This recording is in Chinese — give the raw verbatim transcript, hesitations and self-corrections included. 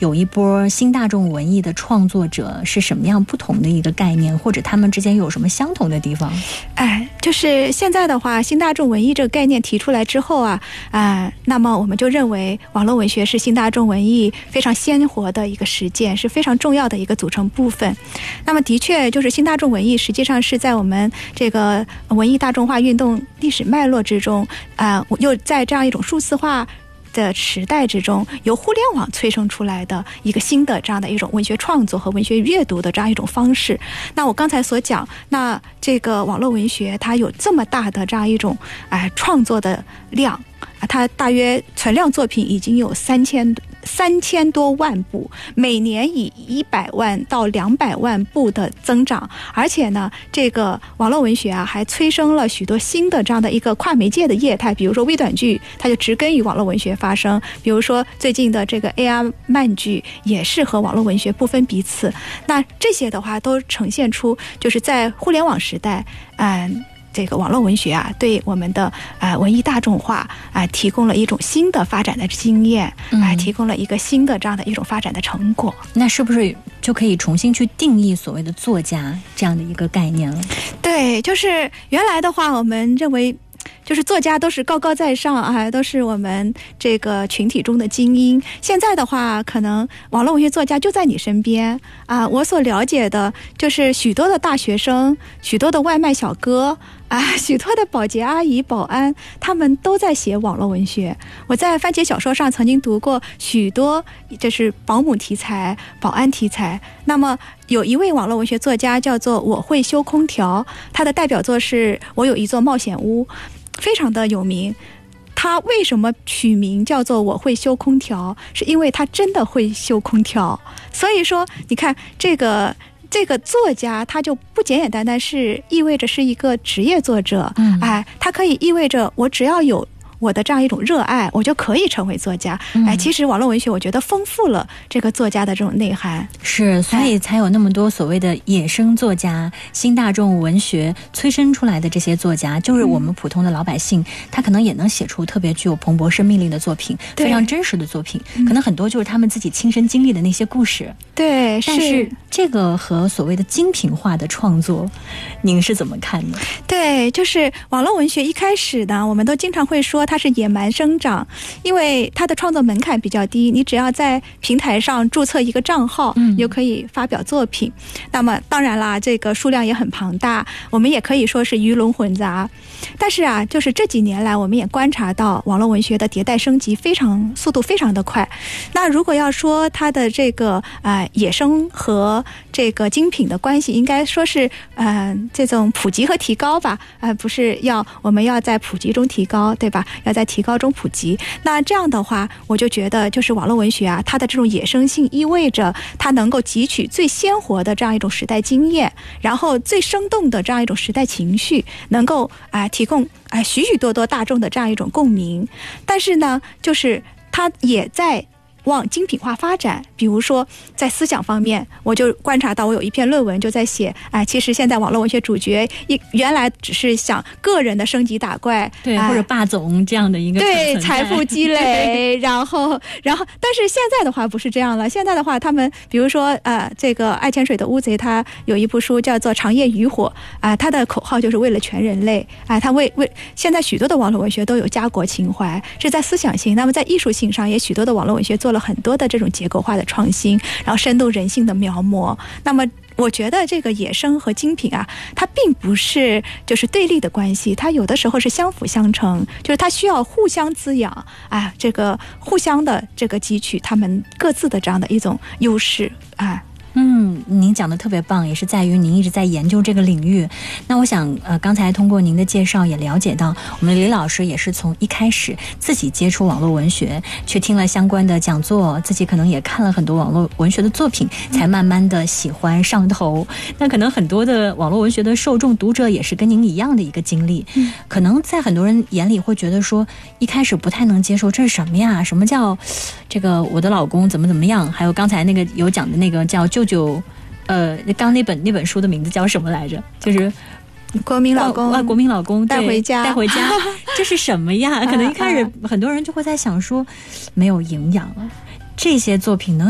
有一波新大众文艺的创作者是什么样不同的一个概念，或者他们之间有什么相同的地方？ 哎，就是现在的话，新大众文艺这个概念提出来之后啊，啊、呃，那么我们就认为网络文学是新大众文艺非常鲜活的一个实践，是非常重要的一个组成部分。那么的确，就是新大众文艺实际上是在我们这个文艺大众化运动历史脉络之中，啊、呃，又在这样一种数字化的时代之中，由互联网催生出来的一个新的这样的一种文学创作和文学阅读的这样一种方式。那我刚才所讲，那这个网络文学它有这么大的这样一种哎、呃、创作的量啊，它大约存量作品已经有三千三千多万部，每年以一百万到两百万部的增长，而且呢，这个网络文学啊，还催生了许多新的这样的一个跨媒介的业态，比如说微短剧，它就植根于网络文学发生；比如说最近的这个 A R 漫剧，也是和网络文学不分彼此。那这些的话，都呈现出就是在互联网时代，嗯。这个网络文学啊，对我们的呃文艺大众化啊、呃、提供了一种新的发展的经验，啊、嗯呃，提供了一个新的这样的一种发展的成果。 那是不是就可以重新去定义所谓的作家这样的一个概念了？ 对，就是原来的话，我们认为。就是作家都是高高在上啊，都是我们这个群体中的精英。现在的话，可能网络文学作家就在你身边啊。我所了解的就是许多的大学生，许多的外卖小哥啊，许多的保洁阿姨、保安，他们都在写网络文学。我在番茄小说上曾经读过许多，就是保姆题材、保安题材。那么有一位网络文学作家叫做我会修空调，他的代表作是我有一座冒险屋，非常的有名。他为什么取名叫做我会修空调，是因为他真的会修空调。所以说你看这个这个作家，他就不简简单单是意味着是一个职业作者，嗯，哎，他可以意味着我只要有我的这样一种热爱，我就可以成为作家。哎，其实网络文学我觉得丰富了这个作家的这种内涵， 是，所以才有那么多所谓的野生作家、新大众文学催生出来的这些作家，就是我们普通的老百姓，他可能也能写出特别具有蓬勃生命力的作品，非常真实的作品，可能很多就是他们自己亲身经历的那些故事。 对， 但是这个和所谓的精品化的创作，您是怎么看的？ 对，就是网络文学一开始呢，我们都经常会说它是野蛮生长，因为它的创作门槛比较低，你只要在平台上注册一个账号，嗯，你就可以发表作品。那么当然啦，这个数量也很庞大，我们也可以说是鱼龙混杂。但是啊，就是这几年来，我们也观察到网络文学的迭代升级非常速度非常的快。那如果要说它的这个呃野生和这个精品的关系，应该说是呃这种普及和提高吧，呃不是要我们要在普及中提高，对吧？要在提高中普及。那这样的话，我就觉得就是网络文学啊，它的这种野生性意味着它能够汲取最鲜活的这样一种时代经验，然后最生动的这样一种时代情绪，能够啊、呃、提供啊、呃、许许多多大众的这样一种共鸣。但是呢，就是它也在往精品化发展。比如说在思想方面，我就观察到，我有一篇论文就在写，哎，其实现在网络文学主角一原来只是想个人的升级打怪， 对，哎、或者霸总这样的一个对财富积累，然后然后，但是现在的话不是这样了。现在的话，他们比如说呃，这个爱潜水的乌贼，他有一部书叫做《长夜渔火》啊、呃，他的口号就是为了全人类啊、呃，他为为现在许多的网络文学都有家国情怀，是在思想性，那么在艺术性上也许多的网络文学做了很多的这种结构化的创新，然后深度人性的描摹。那么我觉得这个野生和精品啊，它并不是就是对立的关系，它有的时候是相辅相成，就是它需要互相滋养，啊，这个互相的这个汲取他们各自的这样的一种优势啊。 嗯，您讲的特别棒，也是在于您一直在研究这个领域。那我想呃，刚才通过您的介绍也了解到，我们李老师也是从一开始自己接触网络文学，去听了相关的讲座，自己可能也看了很多网络文学的作品，才慢慢的喜欢上头。那可能很多的网络文学的受众读者也是跟您一样的一个经历，嗯，可能在很多人眼里会觉得说，一开始不太能接受，这是什么呀？什么叫这个我的老公怎么怎么样？还有刚才那个有讲的那个叫舅舅，呃，刚那本那本书的名字叫什么来着？就是国民老公， 啊，国民老公带回家， 带回家，这是什么呀？可能一开始很多人就会在想说，没有营养，这些作品能